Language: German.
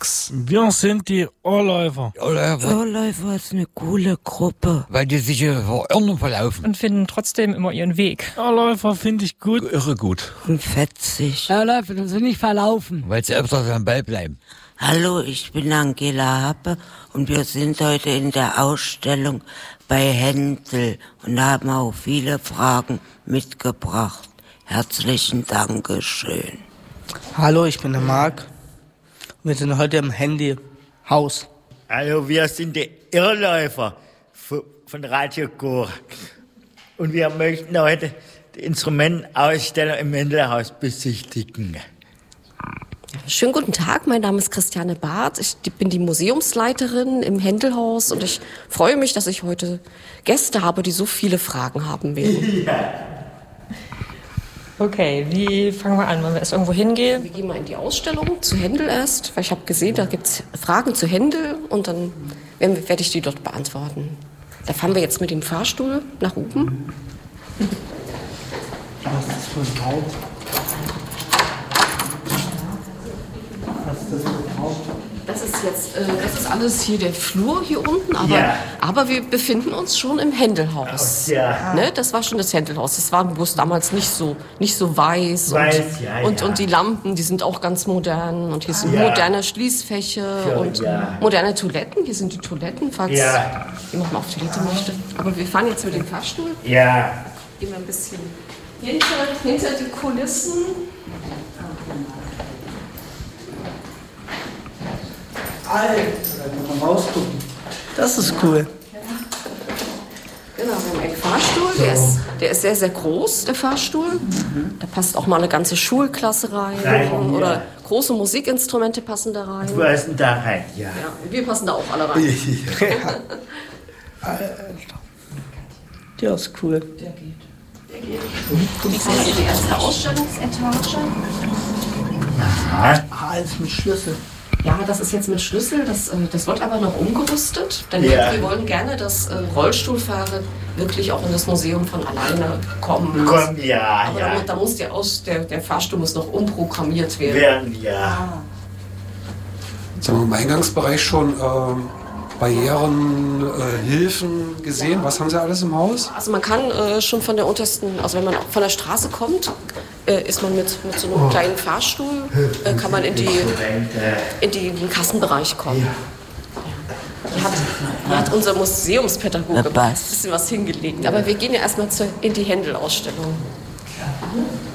Max. Wir sind die Ohrläufer. Ohrläufer ist eine coole Gruppe. Weil die sich verirren und verlaufen. Und finden trotzdem immer ihren Weg. Ohrläufer finde ich gut. Irre gut. Und fetzig. Ohrläufer dürfen sie nicht verlaufen. Weil sie öfters am Ball bleiben. Hallo, ich bin Angela Happe und wir sind heute in der Ausstellung bei Händel und haben auch viele Fragen mitgebracht. Herzlichen Dankeschön. Hallo, ich bin der Marc. Wir sind heute im Handyhaus. Also wir sind die Irrläufer von Radio Chor. Und wir möchten heute die Instrumentausstellung im Händelhaus besichtigen. Schönen guten Tag, mein Name ist Christiane Barth. Ich bin die Museumsleiterin im Händelhaus und ich freue mich, dass ich heute Gäste habe, die so viele Fragen haben werden. Ja. Okay, wie fangen wir an? Wollen wir erst irgendwo hingehen? Wir gehen mal in die Ausstellung zu Händel erst, weil ich habe gesehen, da gibt es Fragen zu Händel und dann werde ich die dort beantworten. Da fahren wir jetzt mit dem Fahrstuhl nach oben. Was ist das für ein Raum? Was ist das für ein Raum? Das ist alles hier der Flur hier unten, aber wir befinden uns schon im Händelhaus. Ja. Ne, das war schon das Händelhaus. Das war bloß damals nicht so weiß. Und die Lampen, die sind auch ganz modern. Und hier sind moderne Schließfächer und moderne Toiletten. Hier sind die Toiletten, falls jemand mal auf Toilette möchte. Aber wir fahren jetzt mit dem Fahrstuhl. Ja. Gehen wir ein bisschen hinter die Kulissen. Alter, da kann man rausgucken. Das ist cool. Genau, wir haben einen Fahrstuhl, der ist sehr, sehr groß, der Fahrstuhl. Da passt auch mal eine ganze Schulklasse rein. Oder große Musikinstrumente passen da rein. Du passen da rein, ja. Wir passen da auch alle rein. Alter. Der ist cool. Der geht. Das ist hier die erste Ausstellungsetage. Alles mit Schlüssel. Ja, das ist jetzt mit Schlüssel, das wird aber noch umgerüstet, denn wir wollen gerne, dass Rollstuhlfahrer wirklich auch in das Museum von alleine kommen. Aber da muss der Fahrstuhl muss noch umprogrammiert werden. Jetzt haben wir im Eingangsbereich schon Barrieren, Hilfen gesehen. Was haben Sie alles im Haus? Also man kann schon von der untersten, also wenn man von der Straße kommt, ist man mit so einem kleinen Fahrstuhl, kann man in den Kassenbereich kommen. Hier hat unser Museumspädagoge ein bisschen was hingelegt. Aber wir gehen ja erstmal in die Händel-Ausstellung.